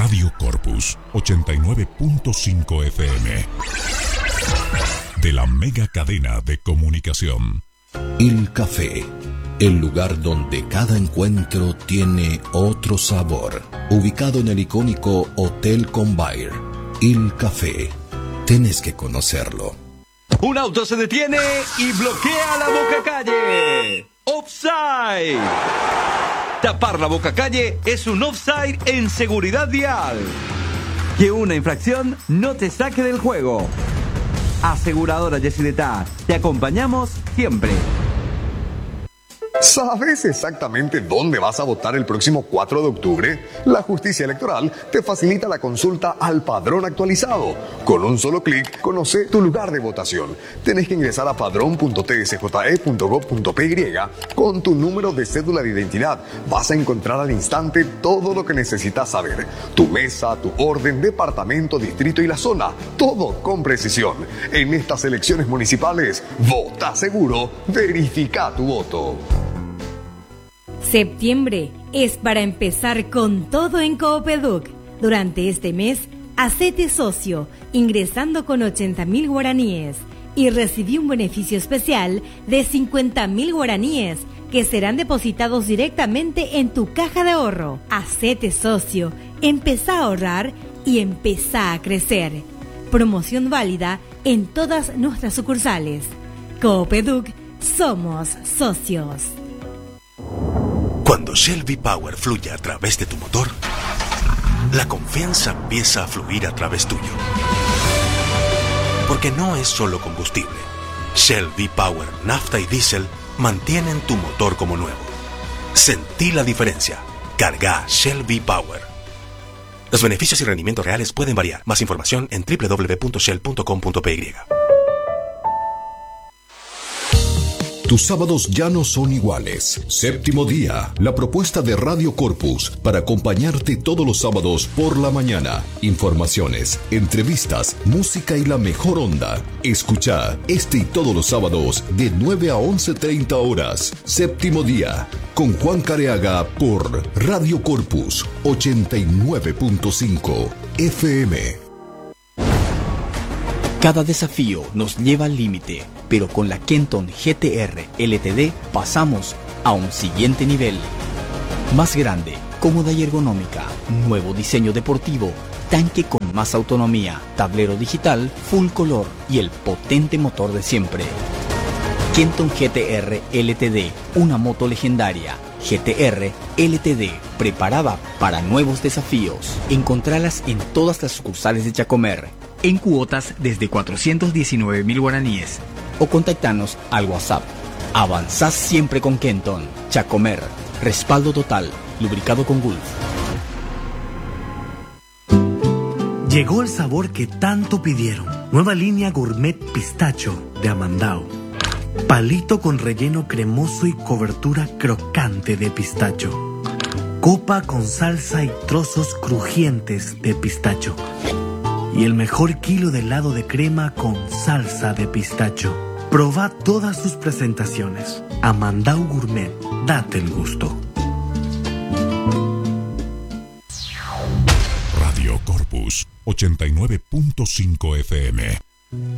Radio Corpus 89.5 FM. De la mega cadena de comunicación. Il Café, el lugar donde cada encuentro tiene otro sabor. Ubicado en el icónico Hotel Convair. Il Café. Tienes que conocerlo. Un auto se detiene y bloquea la bocacalle. Offside. Tapar la bocacalle es un offside en seguridad vial. Que una infracción no te saque del juego. Aseguradora Yesidetá, te acompañamos siempre. ¿Sabes exactamente dónde vas a votar el próximo 4 de octubre? La Justicia Electoral te facilita la consulta al padrón actualizado. Con un solo clic, conoce tu lugar de votación. Tenés que ingresar a padrón.tsje.gov.py con tu número de cédula de identidad. Vas a encontrar al instante todo lo que necesitas saber. Tu mesa, tu orden, departamento, distrito y la zona. Todo con precisión. En estas elecciones municipales, vota seguro, verifica tu voto. Septiembre es para empezar con todo en Coopeduc. Durante este mes, hacete socio ingresando con 80.000 guaraníes y recibí un beneficio especial de 50.000 guaraníes que serán depositados directamente en tu caja de ahorro. Hacete socio, empezá a ahorrar y empezá a crecer. Promoción válida en todas nuestras sucursales. Coopeduc, somos socios. Cuando Shell V-Power fluye a través de tu motor, la confianza empieza a fluir a través tuyo. Porque no es solo combustible. Shell V-Power, nafta y diésel mantienen tu motor como nuevo. Sentí la diferencia. Carga Shell V-Power. Los beneficios y rendimientos reales pueden variar. Más información en www.shell.com.py. Tus sábados ya no son iguales. Séptimo día, la propuesta de Radio Corpus para acompañarte todos los sábados por la mañana. Informaciones, entrevistas, música y la mejor onda. Escucha este y todos los sábados de 9 a 11:30 horas. Séptimo día, con Juan Careaga por Radio Corpus 89.5 FM. Cada desafío nos lleva al límite, pero con la Kenton GTR LTD pasamos a un siguiente nivel. Más grande, cómoda y ergonómica, nuevo diseño deportivo, tanque con más autonomía, tablero digital, full color y el potente motor de siempre. Kenton GTR LTD, una moto legendaria. GTR LTD, preparada para nuevos desafíos. Encontralas en todas las sucursales de Chacomer, en cuotas desde 419.000 guaraníes. O contactanos al WhatsApp. Avanzás siempre con Kenton. Chacomer, respaldo total, lubricado con Gulf. Llegó el sabor que tanto pidieron. Nueva línea Gourmet Pistacho de Amandao. Palito con relleno cremoso y cobertura crocante de pistacho. Copa con salsa y trozos crujientes de pistacho. Y el mejor kilo de helado de crema con salsa de pistacho. Proba todas sus presentaciones. Amandao Gourmet, date el gusto. Radio Corpus 89.5 FM.